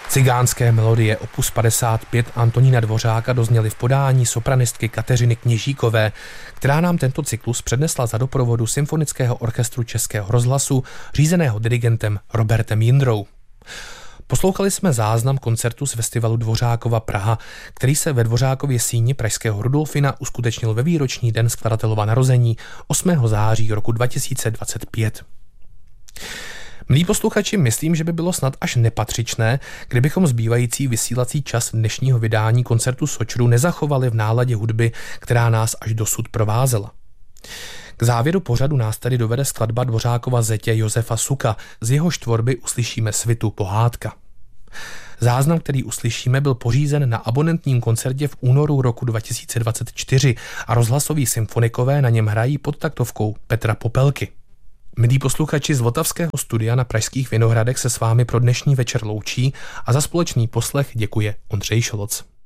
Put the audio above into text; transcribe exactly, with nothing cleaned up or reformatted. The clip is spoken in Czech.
Cigánské melodie opus padesát pět Antonína Dvořáka dozněly v podání sopranistky Kateřiny Kněžíkové, která nám tento cyklus přednesla za doprovodu Symfonického orchestru Českého rozhlasu, řízeného dirigentem Robertem Jindrou. Poslouchali jsme záznam koncertu z festivalu Dvořákova Praha, který se ve Dvořákově síni pražského Rudolfina uskutečnil ve výroční den skladatelova narození osmého září roku dva tisíce dvacet pět. Milí posluchači, myslím, že by bylo snad až nepatřičné, kdybychom zbývající vysílací čas dnešního vydání koncertu Sočru nezachovali v náladě hudby, která nás až dosud provázela. K závěru pořadu nás tedy dovede skladba Dvořákova zetě Josefa Suka, z jehož tvorby uslyšíme svitu Pohádka. Záznam, který uslyšíme, byl pořízen na abonentním koncertě v únoru roku dva tisíce dvacet čtyři a rozhlasoví symfonikové na něm hrají pod taktovkou Petra Popelky. Milí posluchači, z Vltavského studia na Pražských Vinohradech se s vámi pro dnešní večer loučí a za společný poslech děkuje Ondřej Šoloc.